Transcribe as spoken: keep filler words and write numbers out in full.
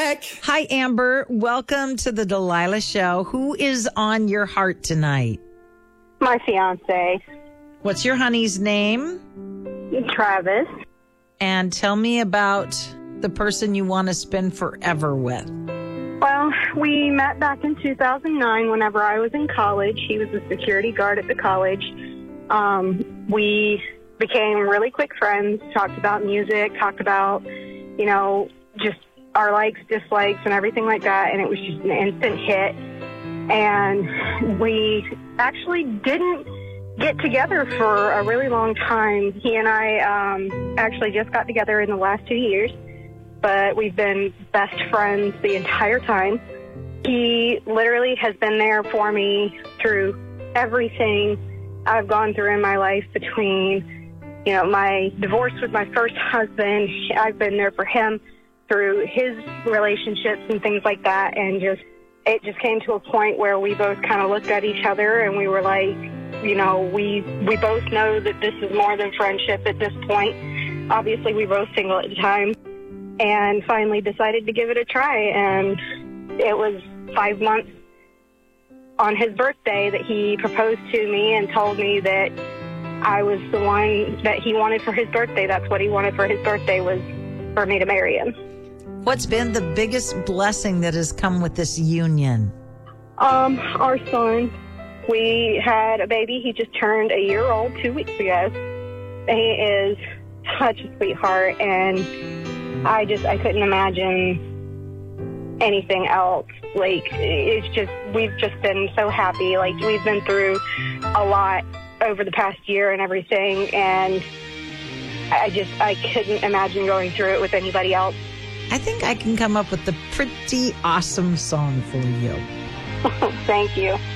back. Hi, Amber. Welcome to the Delilah Show. Who is on your heart tonight? My fiance, What's your honey's name? Travis. And tell me about the person you want to spend forever with. Well, we met back in two thousand nine whenever I was in college. He was a security guard at the college. Um, we became really quick friends, talked about music, talked about, you know, just our likes, dislikes, and everything like that. And it was just an instant hit. And we actually didn't get together for a really long time. He and I um, actually just got together in the last two years, but we've been best friends the entire time. He literally has been there for me through everything I've gone through in my life, between, you know, my divorce with my first husband. I've been there for him through his relationships and things like that. And just, it just came to a point where we both kind of looked at each other and we were like, you know, we, we both know that this is more than friendship at this point. Obviously, we were both single at the time, and finally decided to give it a try. And it was five months on his birthday that he proposed to me and told me that I was the one that he wanted for his birthday. That's what he wanted for his birthday, was for me to marry him. What's been the biggest blessing that has come with this union? Um, our son. We had a baby. He just turned a year old two weeks ago. He is such a sweetheart, and I just, I couldn't imagine anything else. Like, it's just, we've just been so happy. Like, we've been through a lot over the past year and everything, and I just, I couldn't imagine going through it with anybody else. I think I can come up with a pretty awesome song for you. Thank you.